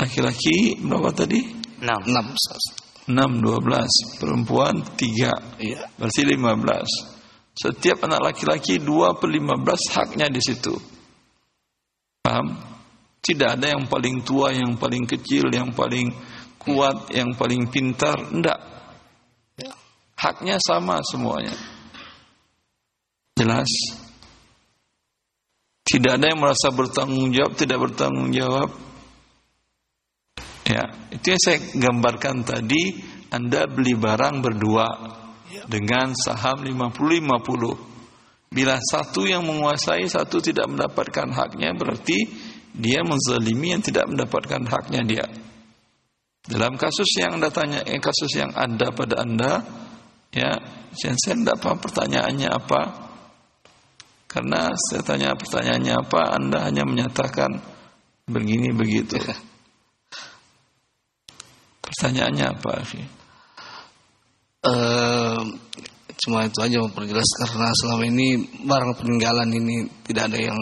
Laki-laki berapa tadi? 6. 6, 12. Perempuan 3. Iya. Berarti 15. Setiap anak laki-laki 2/15 haknya di situ. Paham? Tidak ada yang paling tua, yang paling kecil, yang paling kuat, yang paling pintar. Enggak. Haknya sama semuanya. Jelas? Tidak ada yang merasa bertanggung jawab, tidak bertanggung jawab. Ya, itu yang saya gambarkan tadi. Anda beli barang berdua dengan saham 50-50. Bila satu yang menguasai, satu tidak mendapatkan haknya, berarti dia menzalimi yang tidak mendapatkan haknya dia. Dalam kasus yang Anda tanya, kasus yang ada pada Anda, ya, saya tidak paham pertanyaannya apa. Karena saya tanya pertanyaannya apa, Anda hanya menyatakan begini begitu. Pertanyaannya apa, Akhi? Cuma itu aja memperjelas, karena selama ini barang peninggalan ini tidak ada yang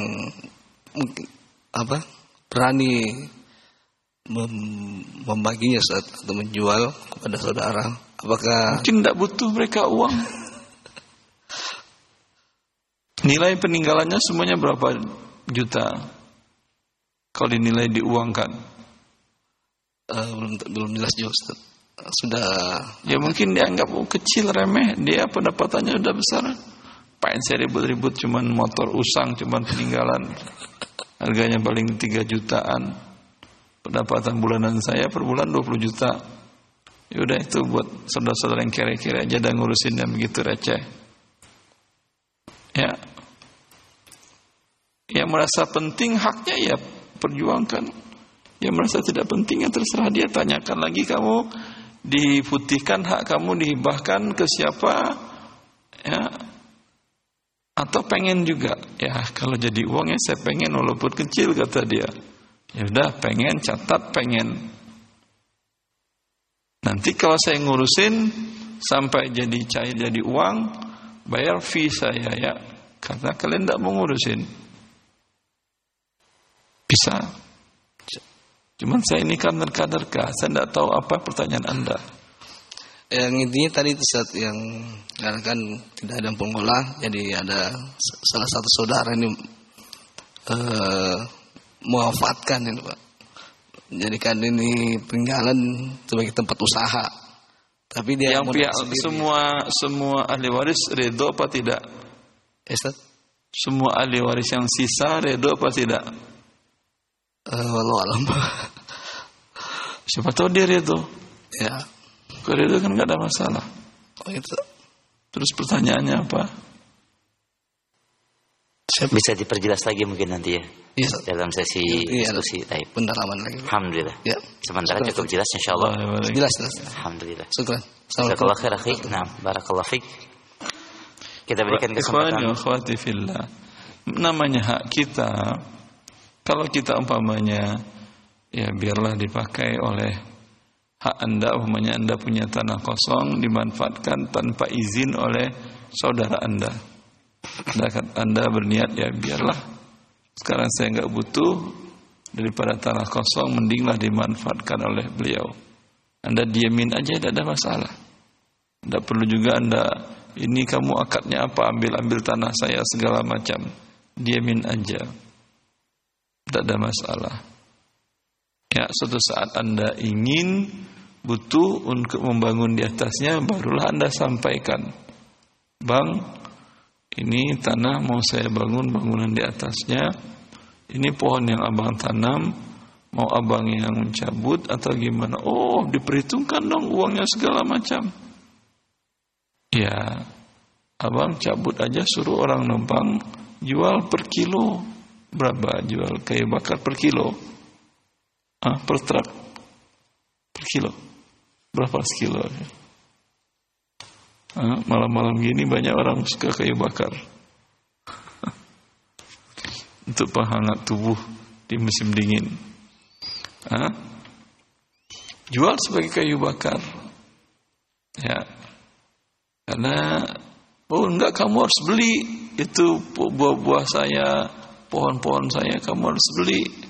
berani membaginya atau menjual kepada saudara. Apakah mungkin tidak butuh mereka uang? Nilai peninggalannya semuanya berapa juta? Kalau dinilai diuangkan? Belum jelas juga, Ustaz. Sudah. Ya mungkin dianggap kecil, remeh. Dia pendapatannya udah besar. Paling saya ribut-ribut cuman motor usang, cuman peninggalan. Harganya paling 3 jutaan. Pendapatan bulanan saya per bulan 20 juta. Ya udah, itu buat saudara-saudara yang kere-kere aja dan ngurusin yang begitu receh. Ya. Yang merasa penting haknya ya perjuangkan. Yang merasa tidak penting ya terserah dia, tanyakan lagi, kamu diputihkan hak kamu, dihibahkan ke siapa, ya, atau pengen juga, ya kalau jadi uang ya saya pengen walaupun kecil, kata dia. Ya udah, pengen, catat pengen. Nanti kalau saya ngurusin sampai jadi cair jadi uang, bayar fee saya ya, karena kalian tidak mau ngurusin. Bisa. Cuman saya ini kader-kaderkah, saya tidak tahu apa pertanyaan Anda. Yang intinya tadi itu saat yang kan tidak ada pengolah, jadi ada salah satu saudara ini mewafatkan ini, Pak. Jadikan ini peninggalan sebagai tempat usaha. Tapi dia yang pihak semua ahli waris redo apa tidak? Ustaz? Semua ahli waris yang sisa redo apa tidak? Wallahu alam. Siapa tahu dia redo. Ya. Kalau redo kan nggak ada masalah. Oh itu. Terus pertanyaannya apa? Bisa diperjelas lagi mungkin nanti ya. Iya. Dalam sesi diskusi. Pendalaman lagi. Alhamdulillah. Ya. Sementara cukup jelas insyaallah. Jelas. Alhamdulillah. Syukran. Jazakallahu khair akhi. Nah, barakallahu fik. Kita berikan kesempatan. Ikhwani wa akhwati fillah. Namanya hak kita. Kalau kita umpamanya, ya biarlah dipakai oleh hak Anda, umpamanya Anda punya tanah kosong, dimanfaatkan tanpa izin oleh saudara Anda. Anda berniat, ya biarlah, sekarang saya nggak butuh, daripada tanah kosong, mendinglah dimanfaatkan oleh beliau. Anda diamin aja, tidak ada masalah. Tidak perlu juga Anda, ini kamu akadnya apa, ambil tanah saya, segala macam. Diamin aja. Tidak ada masalah. Ya, suatu saat Anda ingin, butuh untuk membangun di atasnya, barulah Anda sampaikan, Bang, ini tanah mau saya bangun bangunan di atasnya, ini pohon yang abang tanam, mau abang yang mencabut atau gimana? Oh, diperhitungkan dong uangnya segala macam. Ya, abang cabut aja, suruh orang numpang jual per kilo. Berapa jual kayu bakar per kilo? Per truk per kilo? Berapa sekilo? Malam-malam gini banyak orang suka kayu bakar untuk penghangat tubuh di musim dingin. Jual sebagai kayu bakar. Ya. Karena enggak, kamu harus beli itu buah-buah saya, pohon-pohon saya kamu harus beli.